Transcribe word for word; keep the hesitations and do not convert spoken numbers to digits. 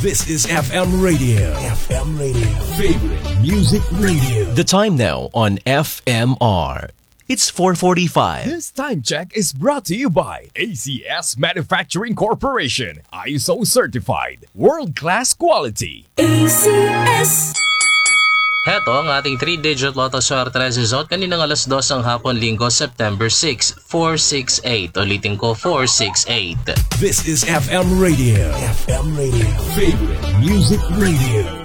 This is F M Radio. F M Radio. Favorite Music Radio. The time now on F M R. It's four forty-five. This time check is brought to you by A C S Manufacturing Corporation. I S O certified. World-class quality. A C S. Heto ang ating three-digit Lotto Swerte result kaninang alas dos ang hapon linggo September six, four six eight. Ulitin ko, four six eight. This is F M Radio. F M Radio. Favorite Music Radio.